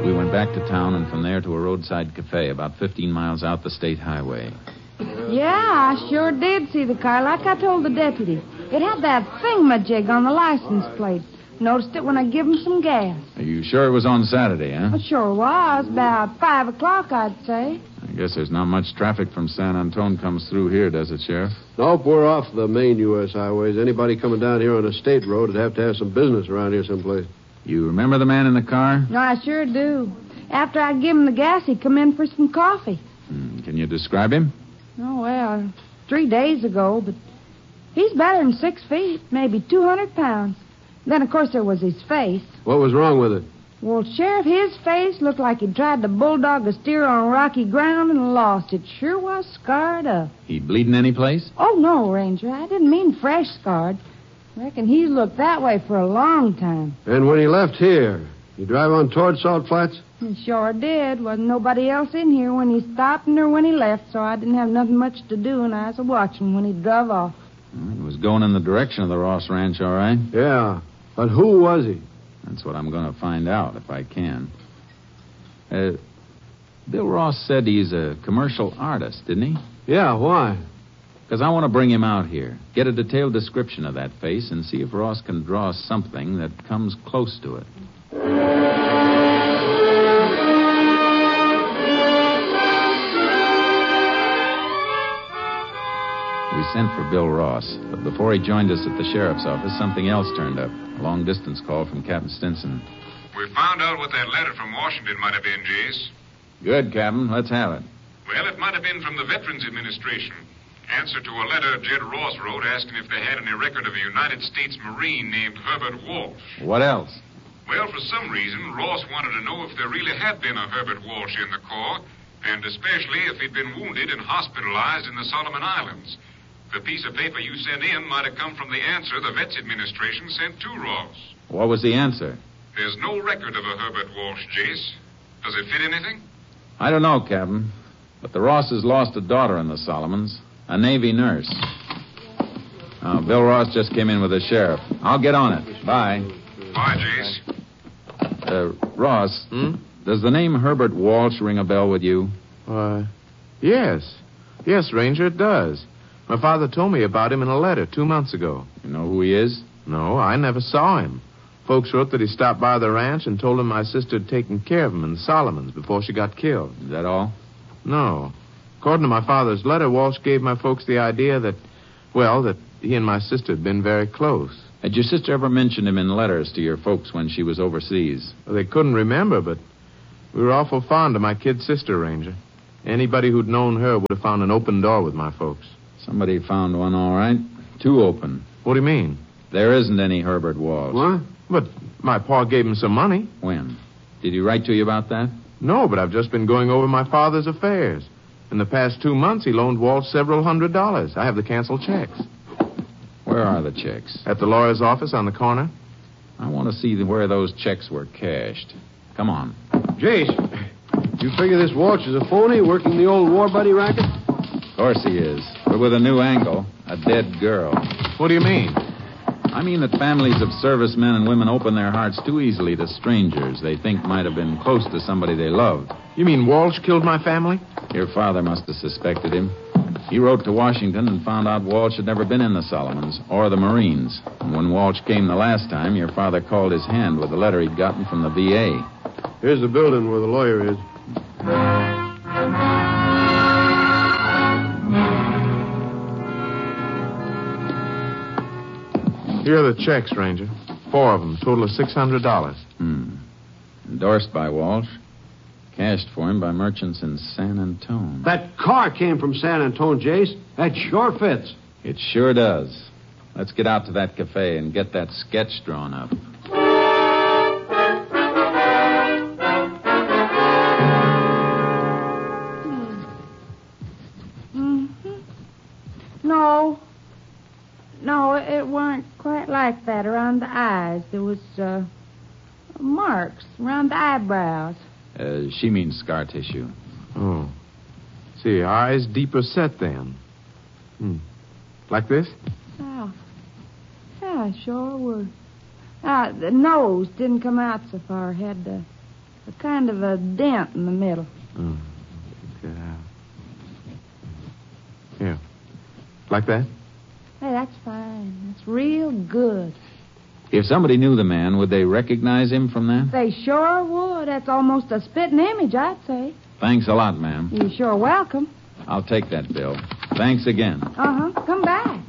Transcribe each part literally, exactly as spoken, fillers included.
We went back to town and from there to a roadside cafe about fifteen miles out the state highway. Yeah, I sure did see the car, like I told the deputy. It had that thingamajig on the license plate. Noticed it when I give him some gas. Are you sure it was on Saturday, huh? It sure was. About five o'clock, I'd say. I guess there's not much traffic from San Antone comes through here, does it, Sheriff? Nope, we're off the main U S highways. Anybody coming down here on a state road would have to have some business around here someplace. You remember the man in the car? No, I sure do. After I give him the gas, he come in for some coffee. Hmm, can you describe him? Oh, well, three days ago, but he's better than six feet, maybe two hundred pounds. Then, of course, there was his face. What was wrong with it? Well, Sheriff, his face looked like he'd tried to bulldog a steer on rocky ground and lost. It sure was scarred up. He bleeding any place? Oh, no, Ranger. I didn't mean fresh scarred. I reckon he's looked that way for a long time. And when he left here, you drive on toward Salt Flats? He sure did. Wasn't nobody else in here when he stopped nor when he left, so I didn't have nothing much to do, and I was watching when he drove off. Well, he was going in the direction of the Ross Ranch, all right? Yeah. But who was he? That's what I'm going to find out, if I can. Uh, Bill Ross said he's a commercial artist, didn't he? Yeah, why? Because I want to bring him out here, get a detailed description of that face, and see if Ross can draw something that comes close to it. We sent for Bill Ross, but before he joined us at the sheriff's office, something else turned up. A long-distance call from Captain Stinson. We found out what that letter from Washington might have been, Jace. Good, Captain. Let's have it. Well, it might have been from the Veterans Administration. Answer to a letter Jed Ross wrote asking if they had any record of a United States Marine named Herbert Walsh. What else? Well, for some reason, Ross wanted to know if there really had been a Herbert Walsh in the Corps, and especially if he'd been wounded and hospitalized in the Solomon Islands. The piece of paper you sent in might have come from the answer the Vets Administration sent to Ross. What was the answer? There's no record of a Herbert Walsh, Jace. Does it fit anything? I don't know, Captain. But the Rosses lost a daughter in the Solomons, a Navy nurse. Uh, Bill Ross just came in with the sheriff. I'll get on it. Bye. Bye, Jace. Uh, Ross, Hmm? does the name Herbert Walsh ring a bell with you? Why, yes. Yes, Ranger, it does. My father told me about him in a letter two months ago. You know who he is? No, I never saw him. Folks wrote that he stopped by the ranch and told him my sister had taken care of him in the Solomons before she got killed. Is that all? No. According to my father's letter, Walsh gave my folks the idea that, well, that he and my sister had been very close. Had your sister ever mentioned him in letters to your folks when she was overseas? Well, they couldn't remember, but we were awful fond of my kid sister, Ranger. Anybody who'd known her would have found an open door with my folks. Somebody found one, all right. Two open. What do you mean? There isn't any Herbert Walsh. What? But my pa gave him some money. When? Did he write to you about that? No, but I've just been going over my father's affairs. In the past two months, he loaned Walsh several hundred dollars. I have the canceled checks. Where are the checks? At the lawyer's office on the corner. I want to see the- where those checks were cashed. Come on. Jace, you figure this Walsh is a phony working the old war buddy racket? Of course he is, but with a new angle. A dead girl. What do you mean? I mean that families of servicemen and women open their hearts too easily to strangers they think might have been close to somebody they loved. You mean Walsh killed my family? Your father must have suspected him. He wrote to Washington and found out Walsh had never been in the Solomons or the Marines. And when Walsh came the last time, your father called his hand with a letter he'd gotten from the V A. Here's the building where the lawyer is. Here are the checks, Ranger. Four of them, total of six hundred dollars. Hmm. Endorsed by Walsh. Cashed for him by merchants in San Antone. That car came from San Antone, Jace. That sure fits. It sure does. Let's get out to that cafe and get that sketch drawn up. Mm-hmm. No. No, it weren't quite like that around the eyes. There was, uh, marks around the eyebrows. Uh, she means scar tissue. Oh. See, eyes deeper set then. Hmm. Like this? Oh. Yeah, sure were. Ah, the nose didn't come out so far. Had, uh, A kind of a dent in the middle. Oh. Okay. Here. Like that? Hey, that's fine. That's real good. If somebody knew the man, would they recognize him from that? They sure would. That's almost a spitting image, I'd say. Thanks a lot, ma'am. You're sure welcome. I'll take that, Bill. Thanks again. Uh-huh. Come back.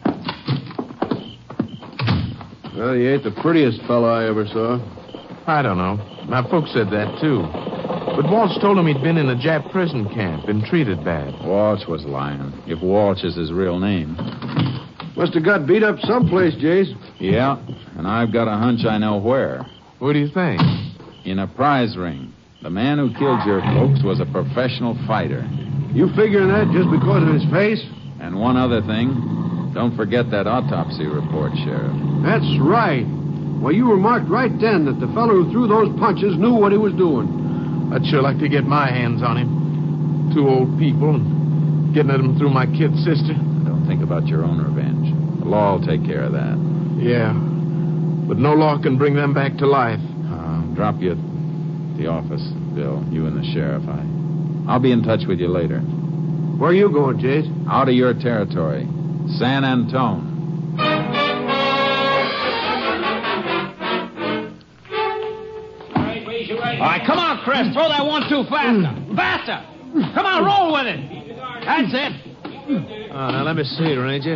Well, he ain't the prettiest fellow I ever saw. I don't know. My folks said that, too. But Walsh told him he'd been in a Jap prison camp and treated bad. Walsh was lying, if Walsh is his real name. Must have got beat up someplace, Jace. Yeah, and I've got a hunch I know where. What do you think? In a prize ring. The man who killed your folks was a professional fighter. You figuring that just because of his face? And one other thing, don't forget that autopsy report, Sheriff. That's right. Well, you remarked right then that the fellow who threw those punches knew what he was doing. I'd sure like to get my hands on him. Two old people and getting at him through my kid sister. Don't think about your own revenge. The law will take care of that. Yeah, but no law can bring them back to life. Uh, drop you at the office, Bill, you and the sheriff. I, I'll be in touch with you later. Where are you going, Jace? Out of your territory. San Antone. All right, come on, Chris. Throw that one, two, faster. Faster. Come on, roll with it. That's it. Oh, now, let me see, Ranger.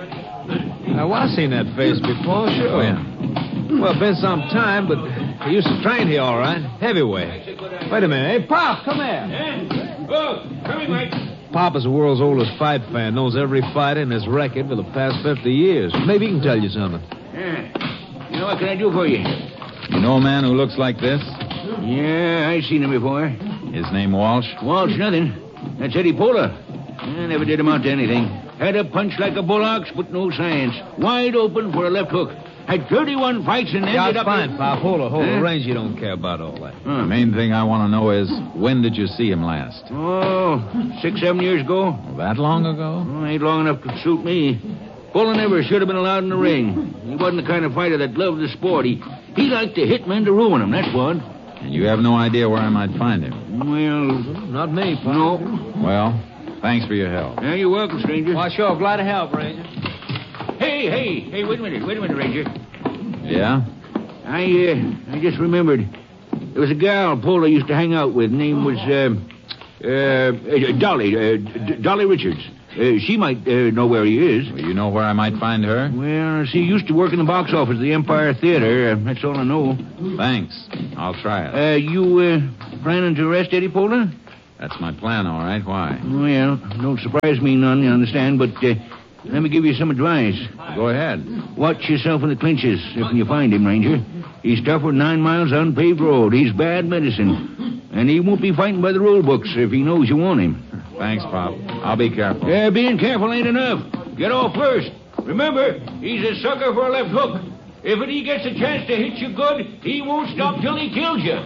Now, well, I've seen that face before, sure. When? Well, been some time, but he used to train here all right. Heavyweight. Wait a minute. Hey, Pop, come here. Oh, come here, Mike. Pop is the world's oldest fight fan, knows every fighter in his record for the past fifty years. Maybe he can tell you something. Yeah. You know, what can I do for you? You know a man who looks like this? Yeah, I've seen him before. His name Walsh? Walsh, nothing. That's Eddie Pola. I never did amount to anything. Had a punch like a bull ox, but no science. Wide open for a left hook. Had thirty-one fights and ended Yeah, it's up... fine, Pop. Hold it, hold it. Huh? Ranger, you don't care about all that. The main thing I want to know is, when did you see him last? Oh, six, seven years ago. Oh, that long ago? Oh, ain't long enough to suit me. Pola never should have been allowed in the ring. He wasn't the kind of fighter that loved the sport. He, he liked to hit men to ruin them, that's what. And you have no idea where I might find him? Well, Not me, Pop. no. Well, thanks for your help. Yeah, you're welcome, stranger. Why, sure. Glad to help, Ranger. Hey, hey, hey, wait a minute, wait a minute, Ranger. Yeah? I, uh, I just remembered. There was a gal Pola used to hang out with. Name was, uh, uh, Dolly, uh, D- Dolly Richards. Uh, she might uh, know where he is. Well, you know where I might find her? Well, she used to work in the box office of the Empire Theater. Uh, that's all I know. Thanks. I'll try it. Uh, you, uh, planning to arrest Eddie Pola? That's my plan, all right. Why? Well, don't surprise me none, you understand, but, uh, let me give you some advice. Go ahead. Watch yourself in the clinches if you find him, Ranger. He's tougher than nine miles on paved road. He's bad medicine. And he won't be fighting by the rule books if he knows you want him. Thanks, Pop. I'll be careful. Yeah, being careful ain't enough. Get off first. Remember, he's a sucker for a left hook. If he gets a chance to hit you good, he won't stop till he kills you.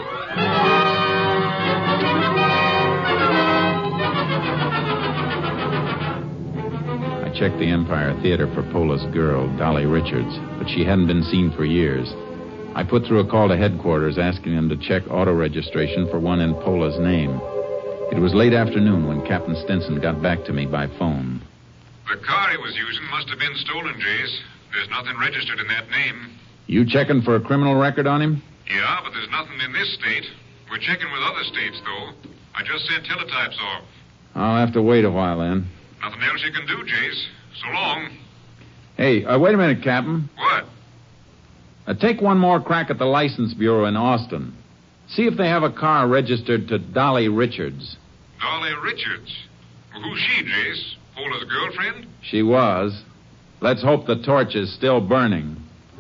I checked the Empire Theater for Pola's girl, Dolly Richards, but she hadn't been seen for years. I put through a call to headquarters asking them to check auto registration for one in Pola's name. It was late afternoon when Captain Stinson got back to me by phone. The car he was using must have been stolen, Jace. There's nothing registered in that name. You checking for a criminal record on him? Yeah, but there's nothing in this state. We're checking with other states, though. I just sent teletypes off. I'll have to wait a while then. Nothing else you can do, Jace. So long. Hey, uh, wait a minute, Captain. What? Uh, take one more crack at the License Bureau in Austin. See if they have a car registered to Dolly Richards. Dolly Richards. Well, who's she, Jace? Pola's girlfriend? She was. Let's hope the torch is still burning.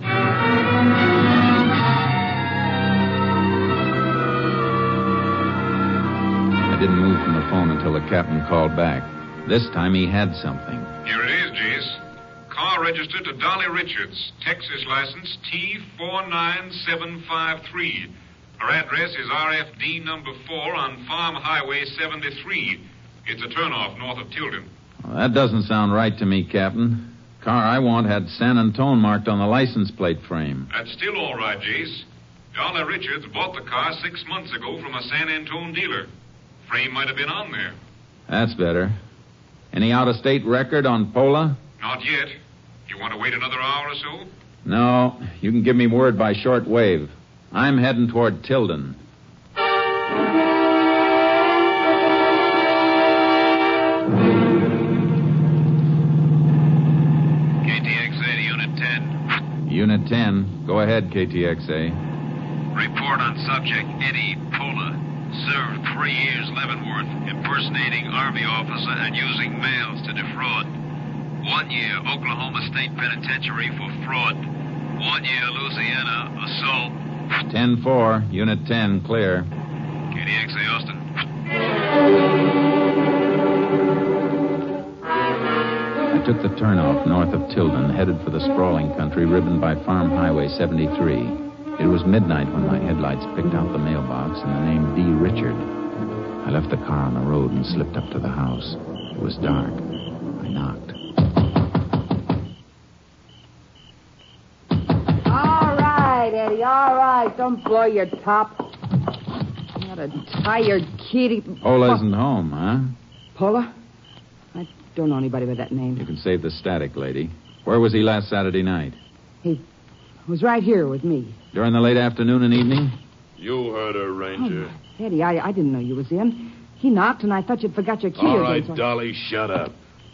I didn't move from the phone until the captain called back. This time he had something. Here it is, Jace. Car registered to Dolly Richards. Texas license T four nine seven five three. Her address is R F D number four on Farm Highway seventy-three. It's a turnoff north of Tilden. Well, that doesn't sound right to me, Captain. Car I want had San Antone marked on the license plate frame. That's still all right, Jace. Dolly Richards bought the car six months ago from a San Antone dealer. Frame might have been on there. That's better. Any out-of-state record on Pola? Not yet. You want to wait another hour or so? No. You can give me word by short wave. I'm heading toward Tilden. K T X A to Unit ten. Unit ten. Go ahead, K T X A. Report on subject Eddie Pola. Served three years Leavenworth, impersonating Army officer and using mails to defraud. One year Oklahoma State Penitentiary for fraud. One year Louisiana assault. ten four, Unit ten, clear. K T X A Austin. I took the turnoff north of Tilden, headed for the sprawling country ribboned by Farm Highway seventy-three. It was midnight when my headlights picked out the mailbox and the name D. Richard. I left the car on the road and slipped up to the house. It was dark. I knocked. All right, Eddie, all right. Don't blow your top. Not a tired kitty. Pola isn't home, huh? Pola? I don't know anybody with that name. You can save the static, lady. Where was he last Saturday night? He was right here with me. During the late afternoon and evening? You heard her, Ranger. Oh, Eddie, I, I didn't know you was in. He knocked, and I thought you'd forgot your key. All again, right, so I- Dolly, shut up.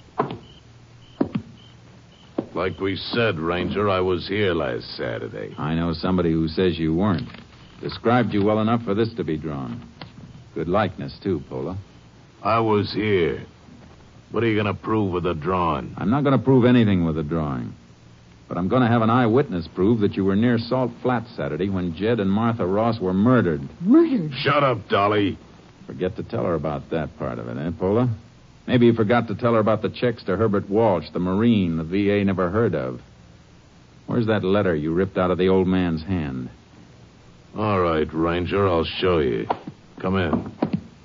Like we said, Ranger, I was here last Saturday. I know somebody who says you weren't. Described you well enough for this to be drawn. Good likeness, too, Pola. I was here. What are you going to prove with the drawing? I'm not going to prove anything with the drawing. But I'm going to have an eyewitness prove that you were near Salt Flat Saturday when Jed and Martha Ross were murdered. Murdered? Shut up, Dolly. Forget to tell her about that part of it, eh, Pola? Maybe you forgot to tell her about the checks to Herbert Walsh, the Marine the V A never heard of. Where's that letter you ripped out of the old man's hand? All right, Ranger, I'll show you. Come in.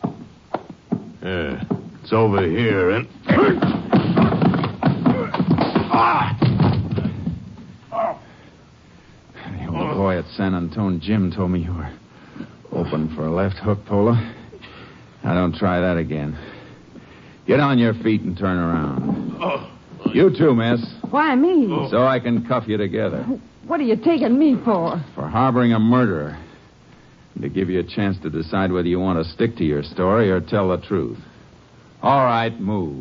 Yeah, it's over here, and... ah! The old boy at San Antone Jim told me you were open for a left hook, Pola. Now, don't try that again. Get on your feet and turn around. Oh. You too, miss. Why me? So I can cuff you together. What are you taking me for? For harboring a murderer. And to give you a chance to decide whether you want to stick to your story or tell the truth. All right, move.